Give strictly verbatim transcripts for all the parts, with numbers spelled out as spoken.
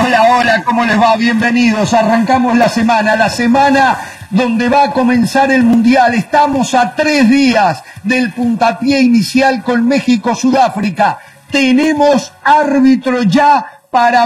Hola, hola, ¿cómo les va? Bienvenidos. Arrancamos la semana, la semana donde va a comenzar el Mundial. Estamos a tres días del puntapié inicial con México-Sudáfrica. Tenemos árbitro ya para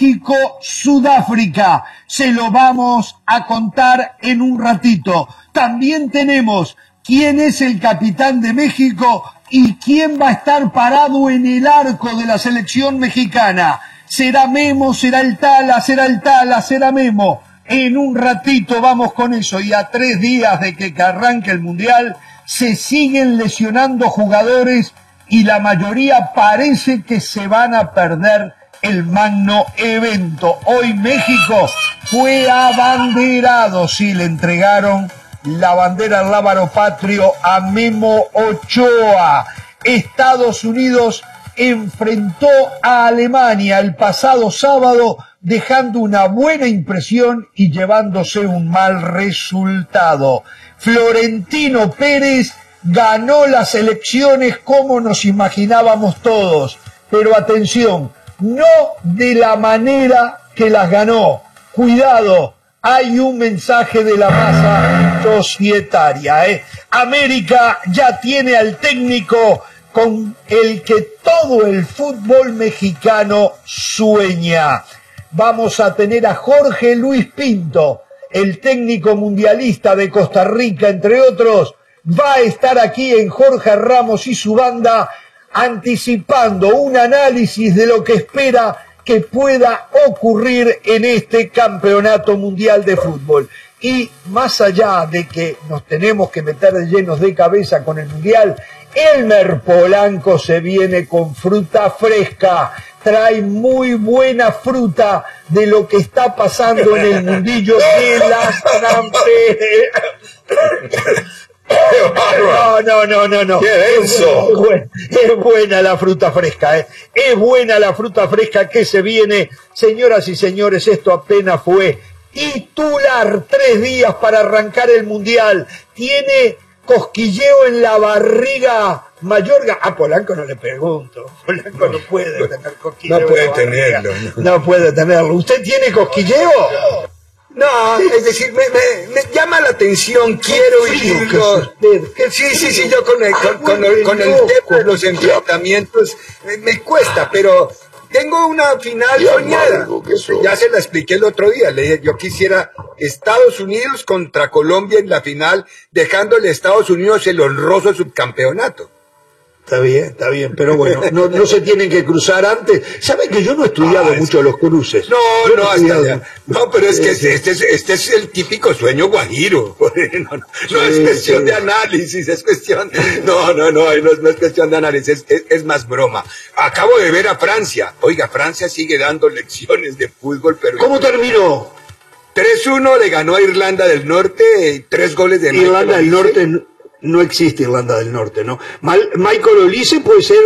México-Sudáfrica. Se lo vamos a contar en un ratito. También tenemos quién es el capitán de México y quién va a estar parado en el arco de la selección mexicana. ¿Será Memo? ¿Será el Tala? ¿Será el Tala? ¿Será Memo? En un ratito vamos con eso. Y a tres días de que arranque el Mundial, se siguen lesionando jugadores y la mayoría parece que se van a perder el magno evento. Hoy México fue abanderado. Sí, le entregaron la bandera al lábaro patrio a Memo Ochoa. Estados Unidos enfrentó a Alemania el pasado sábado, dejando una buena impresión y llevándose un mal resultado. Florentino Pérez ganó las elecciones como nos imaginábamos todos, pero atención, no de la manera que las ganó. Cuidado, hay un mensaje de la masa societaria, ¿eh? América ya tiene al técnico con el que todo el fútbol mexicano sueña. Vamos a tener a Jorge Luis Pinto, el técnico mundialista de Costa Rica, entre otros. Va a estar aquí en Jorge Ramos y su banda, anticipando un análisis de lo que espera que pueda ocurrir en este campeonato mundial de fútbol. Y más allá de que nos tenemos que meter llenos de cabeza con el mundial, Elmer Polanco se viene con fruta fresca, trae muy buena fruta de lo que está pasando en el mundillo de las tramperas. No, no, no, no, no. ¡Qué denso! Es buena, es buena la fruta fresca, ¿eh? Es buena la fruta fresca que se viene. Señoras y señores, esto apenas fue titular. Tres días para arrancar el mundial. Tiene cosquilleo en la barriga Mayorga. A Polanco no le pregunto. Polanco no puede tener cosquilleo. No puede tenerlo. No. no puede tenerlo. ¿Usted tiene cosquilleo? No, es decir, me, me, me llama la atención, quiero ir. Sí, sí, sí, yo con el, con, con el, con el tema de los enfrentamientos me, me cuesta, pero tengo una final soñada. Ya se la expliqué el otro día. Le dije, yo quisiera Estados Unidos contra Colombia en la final, dejándole a Estados Unidos el honroso subcampeonato. Está bien, está bien, pero bueno, no, no se tienen que cruzar antes. ¿Saben que yo no he estudiado ah, mucho los cruces? No, no, no, hasta allá. No, pero es que este es, este es el típico sueño guajiro. No, no, no sí, es cuestión sí. de análisis, es cuestión... No, no, no, no es, no es cuestión de análisis, es, es, es más broma. Acabo de ver a Francia. Oiga, Francia sigue dando lecciones de fútbol, pero... ¿Cómo terminó? tres uno le ganó a Irlanda del Norte, y tres goles de... Irlanda del Norte... No existe Irlanda del Norte, ¿no? Mal, Michael Olise puede ser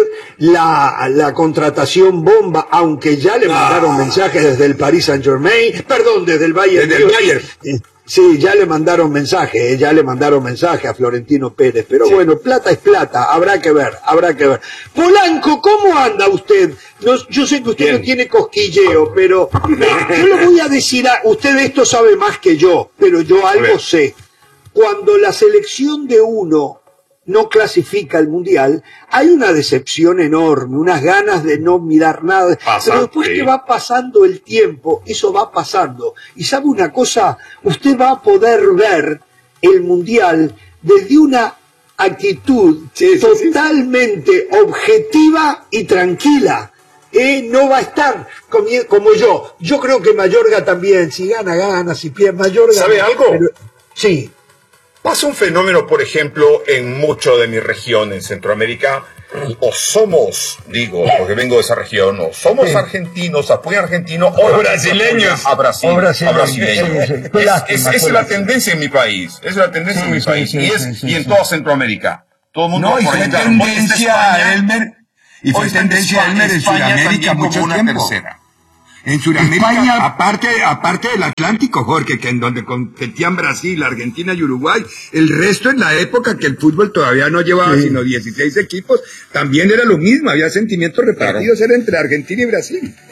la, la contratación bomba, aunque ya le mandaron ah, mensajes desde el Paris Saint-Germain, perdón, desde el Bayern. Desde el Bayern. Sí, ya le mandaron mensajes, ya le mandaron mensajes a Florentino Pérez, pero sí. Bueno, plata es plata, habrá que ver, habrá que ver. Polanco, ¿cómo anda usted? No, yo sé que usted Bien. no tiene cosquilleo, pero yo le voy a decir, a, usted de esto sabe más que yo, pero yo algo sé. Cuando la selección de uno no clasifica al Mundial, hay una decepción enorme, unas ganas de no mirar nada. Pasa, pero después sí. que va pasando el tiempo, eso va pasando. Y sabe una cosa, usted va a poder ver el Mundial desde una actitud sí, sí, totalmente sí, sí. objetiva y tranquila. Eh, no va a estar como, como yo. Yo creo que Mayorga también, si gana, gana, si pierde Mayorga. ¿Sabe algo? Pero, sí. Pasa un fenómeno, por ejemplo, en mucho de mi región, en Centroamérica, o somos, digo, porque vengo de esa región, o somos sí. argentinos, apoyan argentinos, o, o brasileños, a Brasil, o brasileños. A brasileños. Sí, sí. Es, es, es, es la tendencia en mi país, es la tendencia sí, en mi sí, país, sí, y, es, sí, sí, y en sí. toda Centroamérica. Todo el mundo no, y fue tendencia, Elmer, y fue tendencia, Elmer, en Sudamérica mucho una tiempo. Tercera. En Sudamérica, España, aparte, aparte del Atlántico, Jorge, que en donde competían Brasil, Argentina y Uruguay, el resto en la época que el fútbol todavía no llevaba sí. sino dieciséis equipos, también era lo mismo, había sentimientos repartidos, claro. era entre Argentina y Brasil.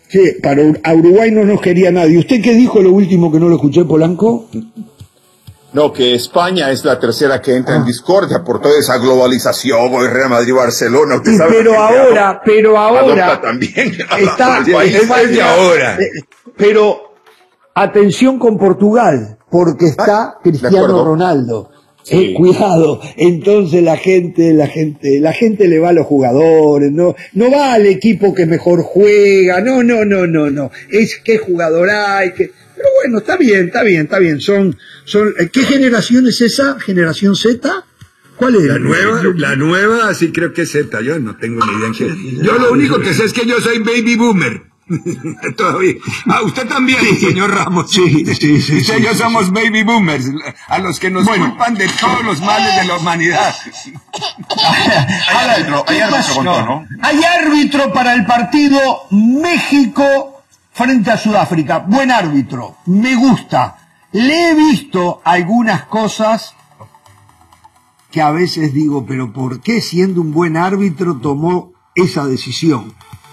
Sí, para a Uruguay no nos quería nadie. ¿Usted qué dijo lo último que no lo escuché, Polanco? No, que España es la tercera que entra ah. en discordia por toda esa globalización, o el Real Madrid, Barcelona. Sí, pero ahora, pero ahora también está, España, es de ahora. Pero atención con Portugal, porque está ah, Cristiano Ronaldo. Sí. Eh, cuidado, entonces la gente, la gente, la gente le va a los jugadores, no, no va al equipo que mejor juega, no, no, no, no, no, es qué jugador hay, que, pero bueno, está bien, está bien, está bien, son, son, ¿qué generación es esa? ¿Generación Z? ¿Cuál es? La nueva, la nueva, sí creo que es Z, yo no tengo ni idea. Yo lo único que sé es que yo soy baby boomer. Todavía. Ah, usted también, señor Ramos. Sí, sí, sí. sí usted y yo somos baby boomers, a los que nos bueno, culpan de todos los males de la humanidad. Hay árbitro, hay árbitro, contó, ¿no? Hay árbitro para el partido México frente a Sudáfrica. Buen árbitro, me gusta. Le he visto algunas cosas que a veces digo, pero ¿por qué siendo un buen árbitro tomó esa decisión?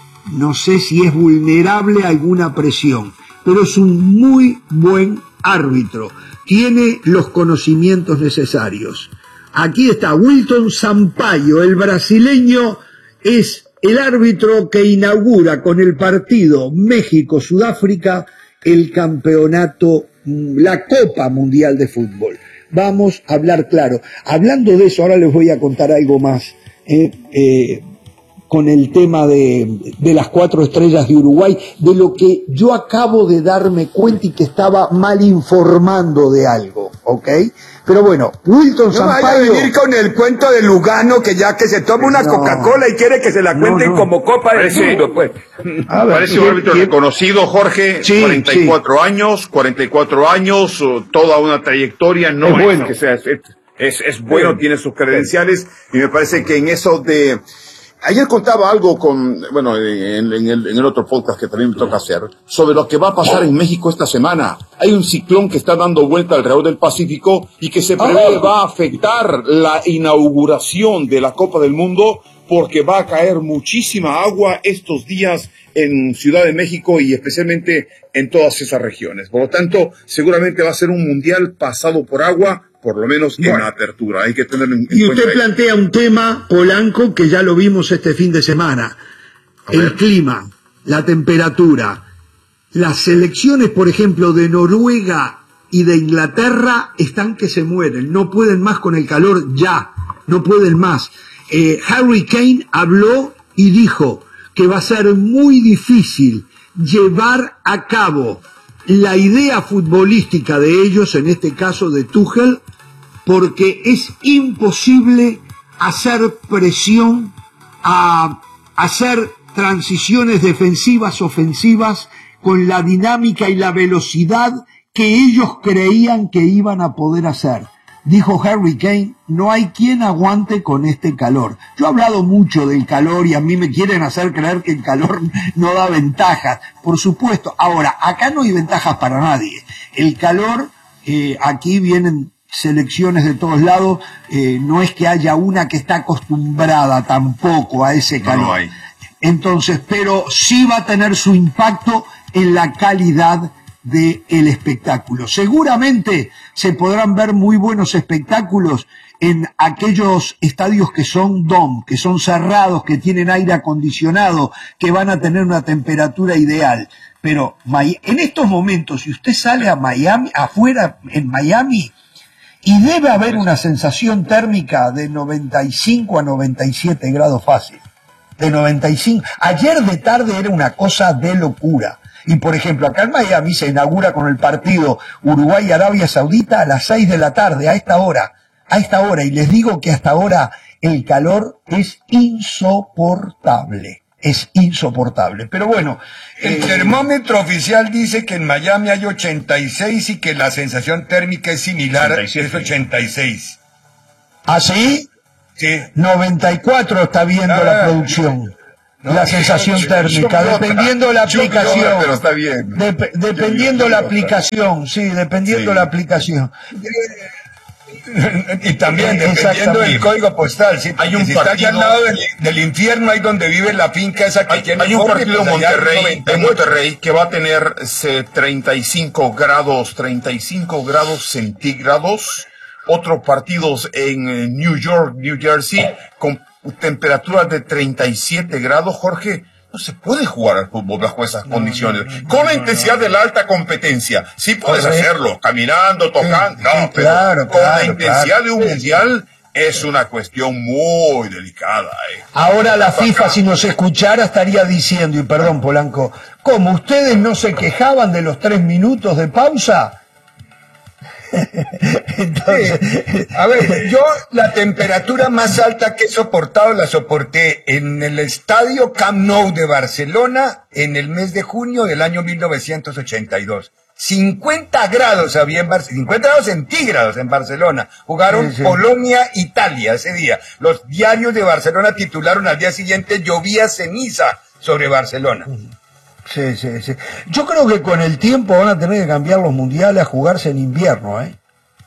No sé si es vulnerable a alguna presión, pero es un muy buen árbitro. Tiene los conocimientos necesarios. Aquí está Wilton Sampaio, el brasileño, es el árbitro que inaugura con el partido México-Sudáfrica el campeonato, la Copa Mundial de Fútbol. Vamos a hablar claro. Hablando de eso, ahora les voy a contar algo más. Eh, eh, con el tema de, de las cuatro estrellas de Uruguay, de lo que yo acabo de darme cuenta y que estaba mal informando de algo, ¿ok? Pero bueno, Wilton Sampaio... No vaya a venir con el cuento de Lugano, que ya que se toma una no, Coca-Cola y quiere que se la cuenten no, no. como Copa del Mundo, pues. A ver, parece un árbitro reconocido, Jorge, sí, cuarenta y cuatro sí. años, cuarenta y cuatro años, toda una trayectoria, no es, es bueno que sea... Es, es, es bueno, sí. tiene sus credenciales, y me parece que en eso de... Ayer contaba algo con, bueno, en, en, el, en el otro podcast que también me toca hacer, sobre lo que va a pasar en México esta semana. Hay un ciclón que está dando vuelta alrededor del Pacífico y que se prevé va a afectar la inauguración de la Copa del Mundo porque va a caer muchísima agua estos días en Ciudad de México y especialmente en todas esas regiones. Por lo tanto, seguramente va a ser un mundial pasado por agua, por lo menos bueno, en la apertura. Hay que tener en, en y usted plantea ahí un tema, Polanco, que ya lo vimos este fin de semana. El clima, la temperatura. Las selecciones, por ejemplo, de Noruega y de Inglaterra están que se mueren. No pueden más con el calor ya. No pueden más. Eh, Harry Kane habló y dijo que va a ser muy difícil llevar a cabo la idea futbolística de ellos, en este caso de Tuchel, porque es imposible hacer presión, a hacer transiciones defensivas, ofensivas, con la dinámica y la velocidad que ellos creían que iban a poder hacer. Dijo Harry Kane, no hay quien aguante con este calor. Yo he hablado mucho del calor y a mí me quieren hacer creer que el calor no da ventajas. Por supuesto, ahora, acá no hay ventajas para nadie. El calor, eh, aquí vienen selecciones de todos lados, eh, no es que haya una que está acostumbrada tampoco a ese calor. No, no hay. Entonces, pero sí va a tener su impacto en la calidad del espectáculo. Seguramente se podrán ver muy buenos espectáculos en aquellos estadios que son dome, que son cerrados, que tienen aire acondicionado, que van a tener una temperatura ideal. Pero en estos momentos, si usted sale a Miami, afuera en Miami, y debe haber una sensación térmica de noventa y cinco a noventa y siete grados fácil. De noventa y cinco. Ayer de tarde era una cosa de locura. Y por ejemplo, acá en Miami se inaugura con el partido Uruguay-Arabia Saudita a las seis de la tarde, a esta hora. A esta hora. Y les digo que hasta ahora el calor es insoportable. Es insoportable. Pero bueno. El eh, termómetro oficial dice que en Miami hay ochenta y seis y que la sensación térmica es similar, ochenta y siete. Es ochenta y seis. ¿Ah, sí? Sí. noventa y cuatro está viendo ah, la producción. No, la sensación no, térmica, yo, yo dependiendo la aplicación. Yo, pero está bien. Dep dependiendo yo, la aplicación, sí, dependiendo sí. la aplicación. Y también dependiendo del código postal, sí, hay un si partido está al lado del, del infierno, ahí donde vive la finca esa que hay, tiene hay un Jorge, partido pues Monterrey, de Monterrey que va a tener eh, treinta y cinco grados, treinta y cinco grados centígrados. Otros partidos en eh, New York, New Jersey, con temperaturas de treinta y siete grados, Jorge. No se puede jugar al fútbol bajo esas condiciones. Con la intensidad de la alta competencia. Sí puedes hacerlo, caminando, tocando. No, sí, pero claro, con claro, la intensidad claro. de un mundial es una cuestión muy delicada. Eh. Ahora la FIFA, si nos escuchara, estaría diciendo, y perdón, Polanco, ¿cómo ustedes no se quejaban de los tres minutos de pausa? Entonces, sí. A ver, yo la temperatura más alta que he soportado la soporté en el estadio Camp Nou de Barcelona en el mes de junio del año mil novecientos ochenta y dos. cincuenta grados había en Barcelona, cincuenta grados centígrados en Barcelona. Jugaron sí, sí. Polonia-Italia ese día. Los diarios de Barcelona titularon al día siguiente llovía ceniza sobre Barcelona. Sí, sí, sí. Yo creo que con el tiempo van a tener que cambiar los mundiales a jugarse en invierno, ¿eh?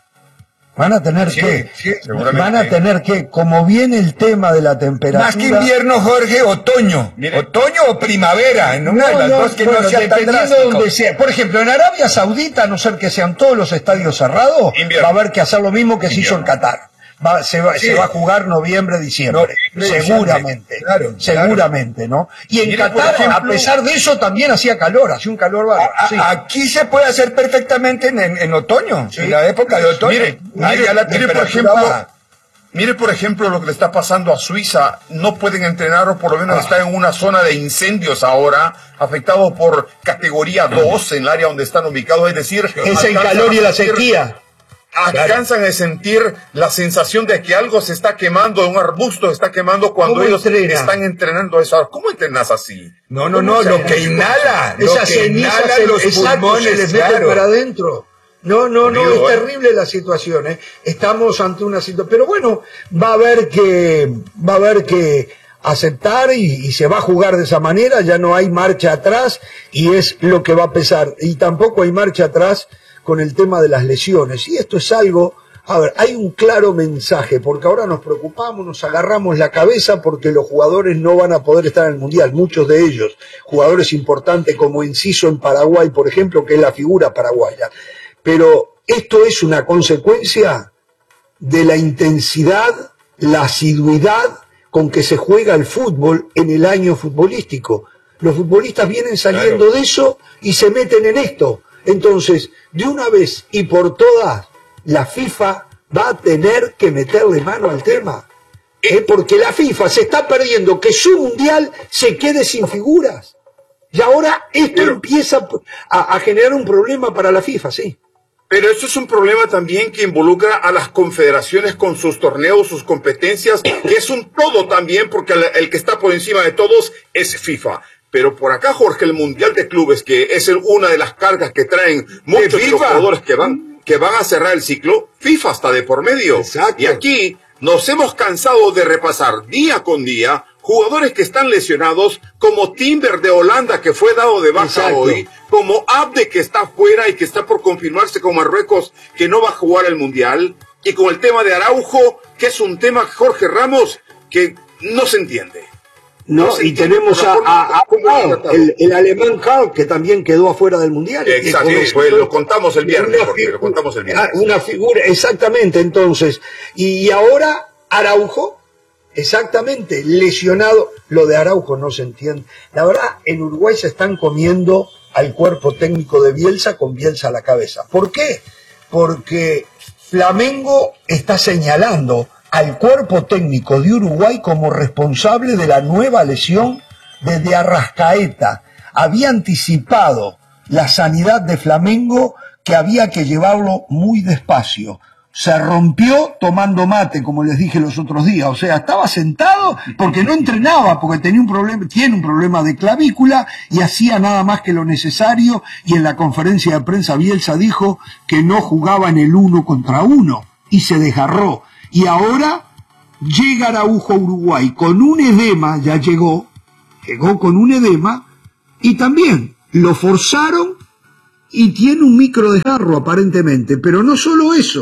Van a tener sí, que, sí, van a tener que, como viene el tema de la temperatura... Más que invierno, Jorge, otoño. Mire. Otoño o primavera, en una no, de las no, dos que bueno, no sea tan dependiendo de donde sea. Por ejemplo, en Arabia Saudita, a no ser que sean todos los estadios cerrados, invierno. Va a haber que hacer lo mismo que invierno. Se hizo en Qatar. Va, se, va, sí. se va a jugar noviembre, diciembre, no, seguramente, claro, seguramente, claro. ¿no? Y en mire, Qatar, ejemplo, a pesar de eso, también hacía calor, hacía un calor bárbaro. Sí. Aquí se puede hacer perfectamente en, en, en otoño, sí. en la época de otoño. Mire, mire, ya la mire por ejemplo, baja. Mire, por ejemplo, lo que le está pasando a Suiza. No pueden entrenar, o por lo menos ah. están en una zona de incendios ahora, afectados por categoría dos en el área donde están ubicados, es decir... Es el calor y la sequía. Alcanzan a sentir la sensación de que algo se está quemando, un arbusto se está quemando cuando ellos entrena? están entrenando eso. ¿Cómo entrenas así? No, no, no, lo que inhala, lo esa que inhala se, los pulmones, se les claro. mete para adentro. No, no, no, es terrible la situación, ¿eh? Estamos ante una situación, pero bueno, va a haber que, va a haber que aceptar y, y se va a jugar de esa manera, ya no hay marcha atrás y es lo que va a pesar. Y tampoco hay marcha atrás con el tema de las lesiones. Y esto es algo, a ver, hay un claro mensaje, porque ahora nos preocupamos, nos agarramos la cabeza porque los jugadores no van a poder estar en el Mundial, muchos de ellos, jugadores importantes como Enciso en Paraguay, por ejemplo, que es la figura paraguaya. Pero esto es una consecuencia de la intensidad, la asiduidad con que se juega el fútbol en el año futbolístico. Los futbolistas vienen saliendo claro. de eso y se meten en esto. Entonces, de una vez y por todas, la FIFA va a tener que meterle mano al tema. ¿Eh? Porque la FIFA se está perdiendo que su mundial se quede sin figuras. Y ahora esto pero, empieza a, a generar un problema para la FIFA, sí. Pero esto es un problema también que involucra a las confederaciones con sus torneos, sus competencias, que es un todo también, porque el, el que está por encima de todos es FIFA. Pero por acá, Jorge, el Mundial de Clubes, que es el, una de las cargas que traen muchos de los jugadores que van, que van a cerrar el ciclo, FIFA está de por medio. Exacto. Y aquí nos hemos cansado de repasar día con día jugadores que están lesionados, como Timber de Holanda, que fue dado de baja Exacto. hoy, como Abde, que está fuera y que está por confirmarse con Marruecos, que no va a jugar el Mundial, y con el tema de Araujo, que es un tema, Jorge Ramos, que no se entiende. No, no y tenemos a, a, a Karl, el, el alemán Karl, que también quedó afuera del Mundial. Exacto, pues lo contamos el viernes, porque lo contamos el viernes. Una figura, exactamente, entonces. Y, y ahora Araujo, exactamente, lesionado. Lo de Araujo no se entiende. La verdad, en Uruguay se están comiendo al cuerpo técnico de Bielsa con Bielsa a la cabeza. ¿Por qué? Porque Flamengo está señalando al cuerpo técnico de Uruguay como responsable de la nueva lesión de De Arrascaeta. Había anticipado la sanidad de Flamengo que había que llevarlo muy despacio. Se rompió tomando mate, como les dije los otros días. O sea, estaba sentado porque no entrenaba, porque tenía un problema, tiene un problema de clavícula y hacía nada más que lo necesario. Y en la conferencia de prensa Bielsa dijo que no jugaba en el uno contra uno y se desgarró. Y ahora llega Araujo a Uruguay con un edema, ya llegó, llegó con un edema, y también lo forzaron y tiene un microdesgarro aparentemente, pero no solo eso,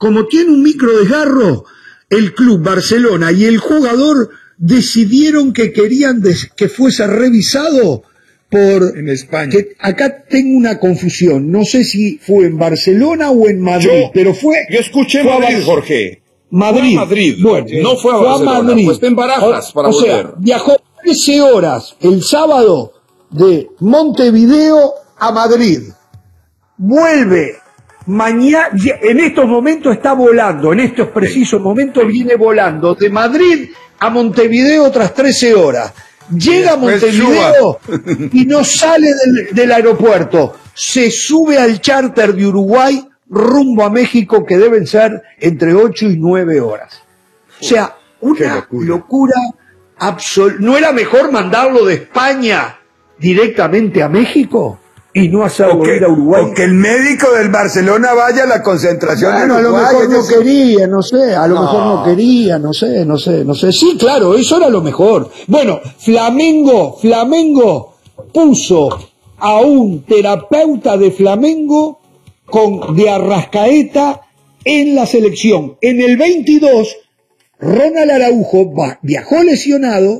como tiene un micro desgarro, el club Barcelona y el jugador decidieron que querían que fuese revisado por... En España. Que acá tengo una confusión, no sé si fue en Barcelona o en Madrid, yo, pero fue... Yo escuché fue Madrid, Jorge. Madrid. Fue a Madrid. Bueno, no fue a fue Barcelona, a Madrid. Pues en Barajas para o volver. sea, viajó trece horas el sábado de Montevideo a Madrid. Vuelve mañana, en estos momentos está volando, en estos precisos momentos viene volando de Madrid a Montevideo otras trece horas. Llega a Montevideo y no sale del, del aeropuerto. Se sube al charter de Uruguay rumbo a México, que deben ser entre ocho y nueve horas. O sea, una locura, locura absoluta. ¿No era mejor mandarlo de España directamente a México y no hacerlo ir a Uruguay? O que el médico del Barcelona vaya a la concentración bueno, de Uruguay. a lo mejor no decir... quería, no sé, a lo no. mejor no quería, no sé, no sé, no sé. Sí, claro, eso era lo mejor. Bueno, Flamengo, Flamengo puso a un terapeuta de Flamengo con de Arrascaeta en la selección. En el veintidós, Ronald Araujo viajó lesionado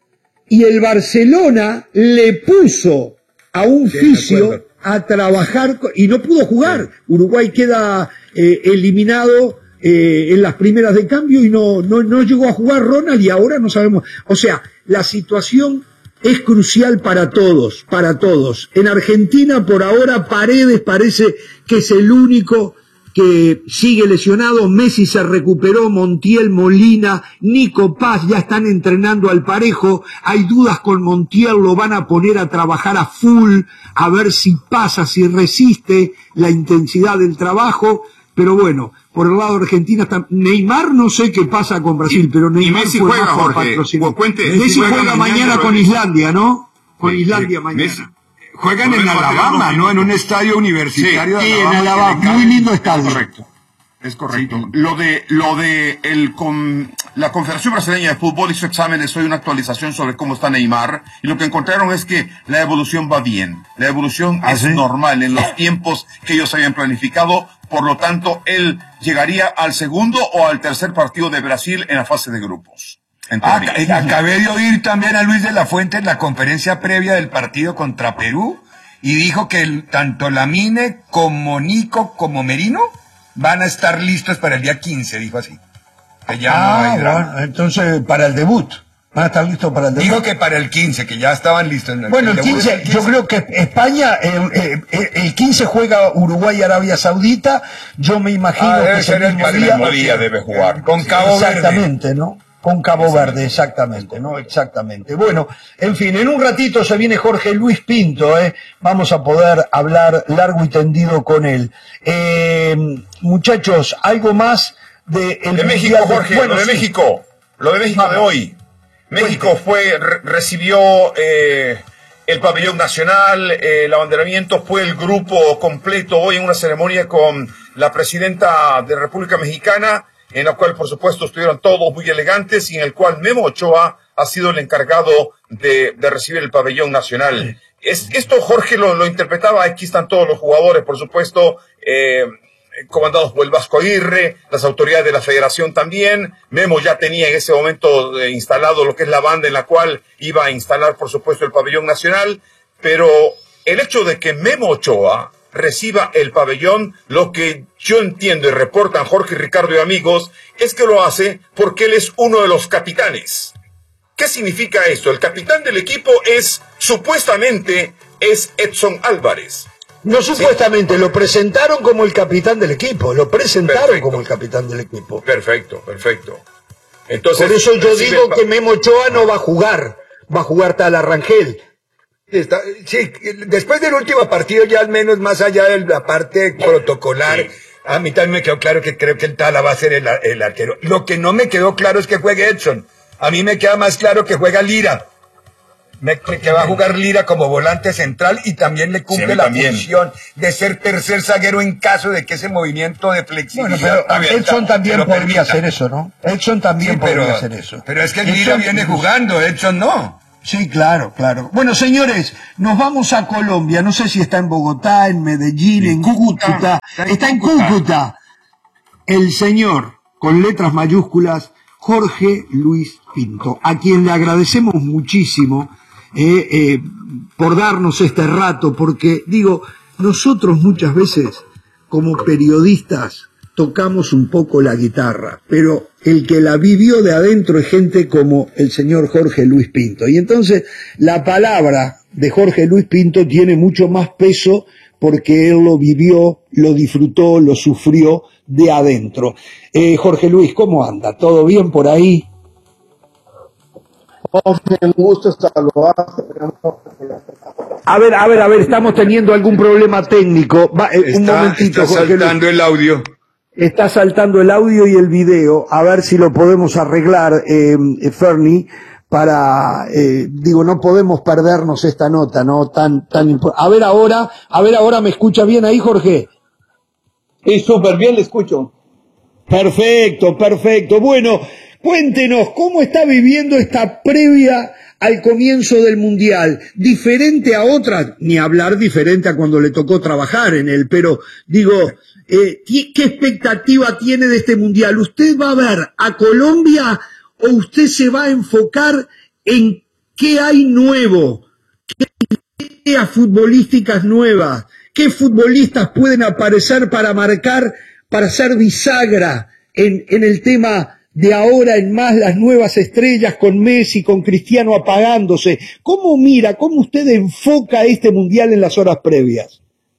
y el Barcelona le puso a un sí, fisio a trabajar y no pudo jugar. Sí. Uruguay queda eh, eliminado eh, en las primeras de cambio y no, no, no llegó a jugar Ronald y ahora no sabemos. O sea, la situación es crucial para todos, para todos. En Argentina por ahora Paredes parece que es el único que sigue lesionado. Messi se recuperó, Montiel, Molina, Nico Paz ya están entrenando al parejo. Hay dudas con Montiel, lo van a poner a trabajar a full, a ver si pasa, si resiste la intensidad del trabajo. Pero bueno, por el lado de Argentina está Neymar, no sé qué pasa con Brasil, pero Neymar y Messi fue juega, más Jorge. Cuente, Messi, Messi juega, juega mañana con Islandia, ¿no? Con sí, Islandia sí, mañana. Messi. Juegan en Alabama, ¿no? En un estadio universitario. Sí, de Alabama, en Alabama. Muy lindo estadio. Correcto. Es correcto. Sí. Lo de, lo de el con, la Confederación Brasileña de Fútbol hizo exámenes hoy, una actualización sobre cómo está Neymar, y lo que encontraron es que la evolución va bien. La evolución ¿Ah, es sí? normal en los tiempos que ellos habían planificado, por lo tanto, él llegaría al segundo o al tercer partido de Brasil en la fase de grupos. Ah, acabé de oír también a Luis de la Fuente en la conferencia previa del partido contra Perú, y dijo que el, tanto Lamine como Nico como Merino van a estar listos para el día quince, dijo así. Que ya ah, no hay drama. Bueno, entonces para el debut. Van a estar listos para el debut. Dijo que para el quince, que ya estaban listos. Bueno, el, el quince, el quince, yo creo que España, el, el, el quince juega Uruguay y Arabia Saudita. Yo me imagino ah, debe que ser el mismo día debe jugar. Con Cabo Verde. Exactamente, ¿no? Con Cabo Verde, exactamente, ¿no? Exactamente. Bueno, en fin, en un ratito se viene Jorge Luis Pinto, ¿eh? Vamos a poder hablar largo y tendido con él. Eh, muchachos, algo más de... El de México, Jorge, bueno, lo de sí. México, lo de México de hoy. México fue, re, recibió eh, el pabellón nacional, eh, el abanderamiento, fue el grupo completo hoy en una ceremonia con la presidenta de República Mexicana, en la cual, por supuesto, estuvieron todos muy elegantes y en el cual Memo Ochoa ha sido el encargado de, de recibir el pabellón nacional. Es, esto Jorge lo, lo interpretaba, aquí están todos los jugadores, por supuesto, eh, comandados por el Vasco Aguirre, las autoridades de la federación también. Memo ya tenía en ese momento eh, instalado lo que es la banda en la cual iba a instalar, por supuesto, el pabellón nacional, pero el hecho de que Memo Ochoa reciba el pabellón, lo que yo entiendo y reportan Jorge, Ricardo y amigos, es que lo hace porque él es uno de los capitanes. ¿Qué significa esto? El capitán del equipo es, supuestamente, es Edson Álvarez. No supuestamente, ¿sí? Lo presentaron como el capitán del equipo, lo presentaron perfecto. Como el capitán del equipo. Perfecto, perfecto. Entonces, por eso yo digo que Memo Ochoa no va a jugar, va a jugar Tala Rangel. Está, sí, después del último partido, ya al menos más allá de la parte protocolar, sí. A mí también me quedó claro que creo que el Tala va a ser el, el arquero. Lo que no me quedó claro es que juegue Edson. A mí me queda más claro que juega Lira. Me, que va a jugar Lira como volante central y también le cumple sí, la también. función de ser tercer zaguero en caso de que ese movimiento de flexibilidad... Bueno, pero Edson también podría permita. hacer eso, ¿no? Edson también sí, pero, podría hacer eso. Pero es que el Lira viene jugando, Edson no. Sí, claro, claro. Bueno, señores, nos vamos a Colombia. No sé si está en Bogotá, en Medellín, en, en Cúcuta. Está en Cúcuta. Está en Cúcuta. el señor, con letras mayúsculas, Jorge Luis Pinto, a quien le agradecemos muchísimo eh, eh, por darnos este rato, porque, digo, nosotros muchas veces, como periodistas, tocamos un poco la guitarra, pero el que la vivió de adentro es gente como el señor Jorge Luis Pinto. Y entonces la palabra de Jorge Luis Pinto tiene mucho más peso porque él lo vivió, lo disfrutó, lo sufrió de adentro. Eh, Jorge Luis, ¿cómo anda? ¿Todo bien por ahí? Un gusto saludar. A ver, a ver, a ver, estamos teniendo algún problema técnico. Va, eh, está, un momentito, está Jorge saltando Luis. el audio. Está saltando el audio y el video, a ver si lo podemos arreglar, eh, Fernie, para, eh, digo, no podemos perdernos esta nota, ¿no? Tan, tan importante. A ver ahora, a ver ahora, ¿me escucha bien ahí, Jorge? Sí, súper bien, le escucho. Perfecto, perfecto. Bueno, cuéntenos, ¿cómo está viviendo esta previa al comienzo del Mundial? Diferente a otras, ni hablar diferente a cuando le tocó trabajar en él, pero digo, eh, ¿qué expectativa tiene de este Mundial? ¿Usted va a ver a Colombia o usted se va a enfocar en qué hay nuevo? ¿Qué ideas futbolísticas nuevas? ¿Qué futbolistas pueden aparecer para marcar, para ser bisagra en, en el tema de ahora en más, las nuevas estrellas con Messi, con Cristiano apagándose? ¿Cómo mira, cómo usted enfoca este Mundial en las horas previas?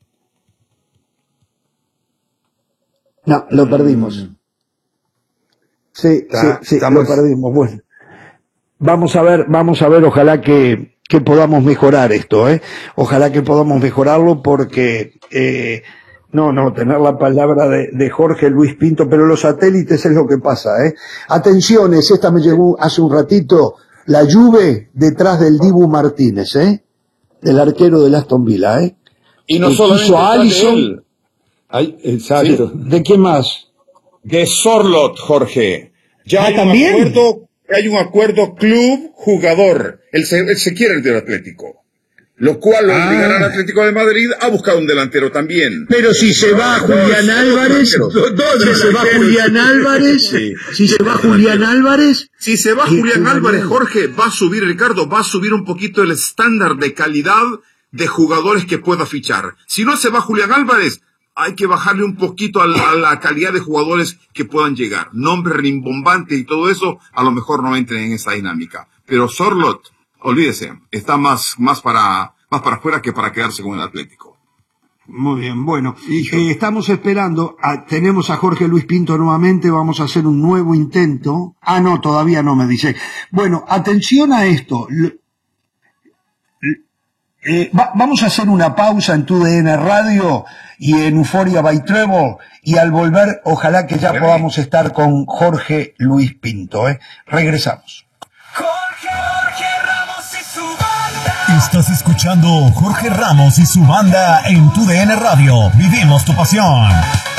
No, lo perdimos. Sí, Está, sí, sí, estamos... lo perdimos. Bueno, vamos a ver, vamos a ver, ojalá que, que podamos mejorar esto, ¿eh? Ojalá que podamos mejorarlo porque, eh, no, no, tener la palabra de, de Jorge Luis Pinto, pero los satélites es lo que pasa, ¿eh? Atenciones, esta me llegó hace un ratito, la Juve detrás del Dibu Martínez, ¿eh? Del arquero del Aston Villa, ¿eh? Y no El solamente quiso a de Alisson. él. Ay, exacto. ¿Sí? ¿De quién más? De Sorlot, Jorge. Ya Ah, hay ¿también? un acuerdo, hay un acuerdo club-jugador. Él se, él se quiere el del Atlético. Lo cual lo Ah. obligará al Atlético de Madrid a buscar un delantero también. Pero si se va Julián Álvarez, si se va Julián Álvarez, Sí. si se va Julián Álvarez, Si se va Sí, Julián Julián Álvarez, Álvarez. Jorge, va a subir, Ricardo, va a subir un poquito el estándar de calidad de jugadores que pueda fichar. Si no se va Julián Álvarez, hay que bajarle un poquito a la, a la calidad de jugadores que puedan llegar. Nombres rimbombantes y todo eso, a lo mejor no entren en esa dinámica. Pero Sorlot, olvídese, está más, más para, más para afuera que para quedarse con el Atlético. Muy bien, bueno, eh, estamos esperando, a, tenemos a Jorge Luis Pinto nuevamente, vamos a hacer un nuevo intento. Ah, no, todavía no me dice. Bueno, atención a esto. L- Eh, va, vamos a hacer una pausa en Tu D N Radio y en Euphoria by Trevor, y al volver ojalá que ya Bien. podamos estar con Jorge Luis Pinto, ¿eh? Regresamos. Jorge, Jorge Ramos y su banda. Estás escuchando Jorge Ramos y su banda en Tu D N Radio. Vivimos tu pasión.